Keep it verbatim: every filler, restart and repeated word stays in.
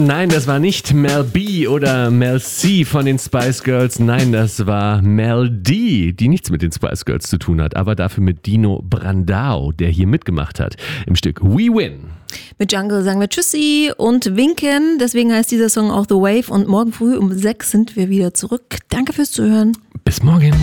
Nein, das war nicht Mel B oder Mel C von den Spice Girls. Nein, das war Mel D, die nichts mit den Spice Girls zu tun hat, aber dafür mit Dino Brandao, der hier mitgemacht hat im Stück We Win. Mit Jungle sagen wir Tschüssi und winken. Deswegen heißt dieser Song auch The Wave. Und morgen früh um sechs sind wir wieder zurück. Danke fürs Zuhören. Bis morgen.